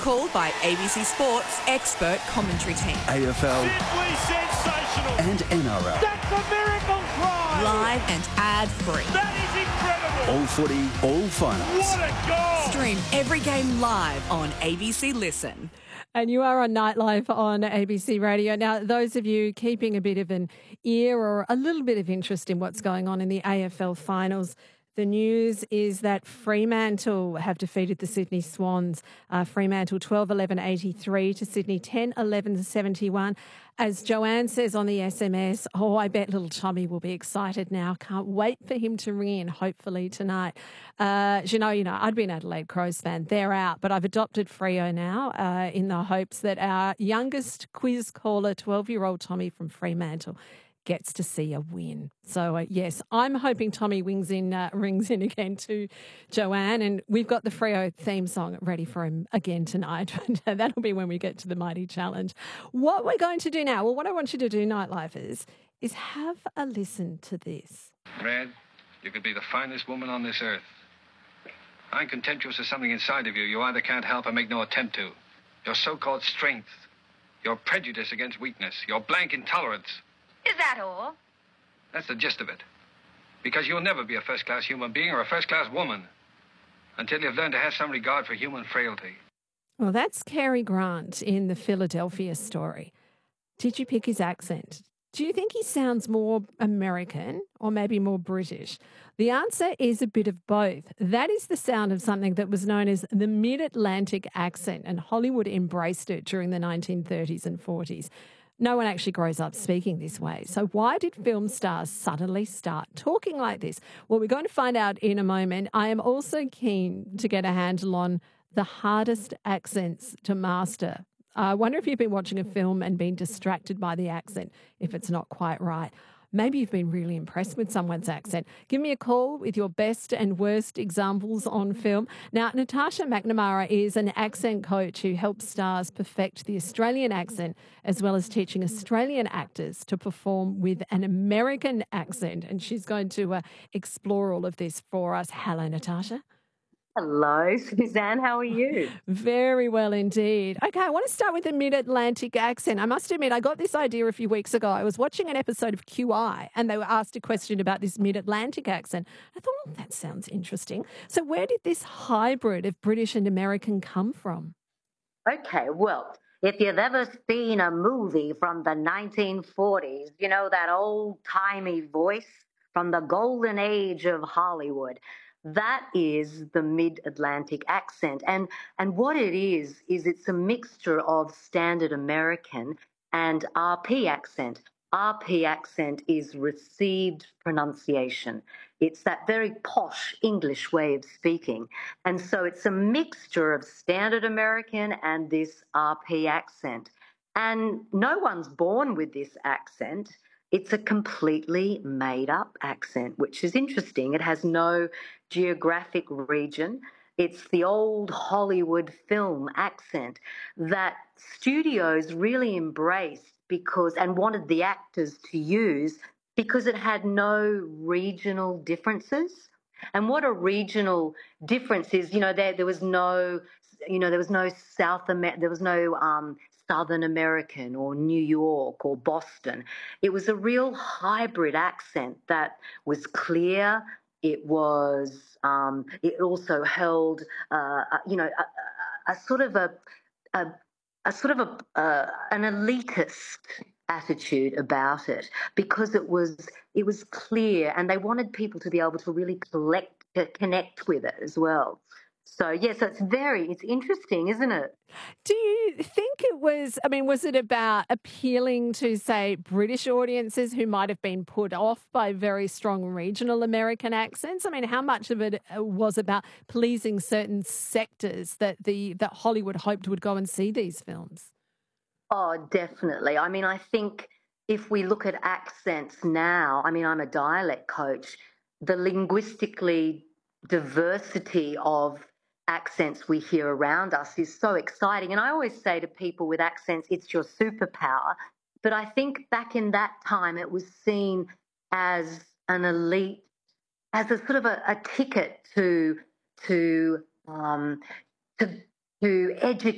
Called by ABC Sports expert commentary team. AFL Simply sensational. and NRL. That's a miracle try. Live and ad-free. That is incredible. All footy, all finals. What a goal. Stream every game live on ABC Listen. And you are on Nightlife on ABC Radio. Now, those of you keeping a bit of an ear or a little bit of interest in what's going on in the AFL finals, the news is that Fremantle have defeated the Sydney Swans. Fremantle 12-11-83 to Sydney 10-11-71. As Joanne says on the SMS, I bet little Tommy will be excited now. Can't wait for him to ring in, hopefully tonight. You know, I'd be an Adelaide Crows fan. They're out, but I've adopted Freo now in the hopes that our youngest quiz caller, 12-year-old Tommy from Fremantle, gets to see a win. So, yes, I'm hoping Tommy rings in again to Joanne, and we've got the Freo theme song ready for him again tonight. That'll be when we get to the Mighty Challenge. What we're going to do now, well, what I want you to do, Nightlifers, is have a listen to this. Red, you could be the finest woman on this earth. I'm contemptuous of something inside of you you either can't help or make no attempt to. Your so-called strength, your prejudice against weakness, your blank intolerance. Is that all? That's the gist of it. Because you'll never be a first-class human being or a first-class woman until you've learned to have some regard for human frailty. Well, that's Cary Grant in the Philadelphia Story. Did you pick his accent? Do you think he sounds more American or maybe more British? The answer is a bit of both. That is the sound of something that was known as the Mid-Atlantic accent, and Hollywood embraced it during the 1930s and 40s. No one actually grows up speaking this way. So why did film stars suddenly start talking like this? Well, we're going to find out in a moment. I am also keen to get a handle on the hardest accents to master. I wonder if you've been watching a film and been distracted by the accent, if it's not quite right. Maybe you've been really impressed with someone's accent. Give me a call with your best and worst examples on film. Now, Natasha McNamara is an accent coach who helps stars perfect the Australian accent, as well as teaching Australian actors to perform with an American accent. And she's going to explore all of this for us. Hello, Natasha. Hello, Suzanne. How are you? Very well indeed. Okay, I want to start with the Mid-Atlantic accent. I must admit, I got this idea a few weeks ago. I was watching an episode of QI and they were asked a question about this Mid-Atlantic accent. I thought, well, that sounds interesting. So where did this hybrid of British and American come from? Okay, well, if you've ever seen a movie from the 1940s, you know, that old-timey voice from the golden age of Hollywood, that is the Mid-Atlantic accent. And what it is it's a mixture of standard American and RP accent. RP accent is received pronunciation. It's that very posh English way of speaking. And so it's a mixture of standard American and this RP accent. And no one's born with this accent. It's a completely made-up accent, which is interesting. It has no geographic region. It's the old Hollywood film accent that studios really embraced and wanted the actors to use because it had no regional differences. And what a regional difference is, there was no Southern American or New York or Boston. It was a real hybrid accent that was clear. It was. It also held, an elitist attitude about it because it was clear, and they wanted people to be able to really connect with it as well. So, yes, it's interesting, isn't it? Do you think it was it about appealing to, say, British audiences who might have been put off by very strong regional American accents? I mean, how much of it was about pleasing certain sectors that Hollywood hoped would go and see these films? Oh, definitely. I mean, I think if we look at accents now, I'm a dialect coach, the linguistically diversity of accents we hear around us is so exciting. And I always say to people with accents, it's your superpower. But I think back in that time, it was seen as an elite, as a sort of a ticket to educate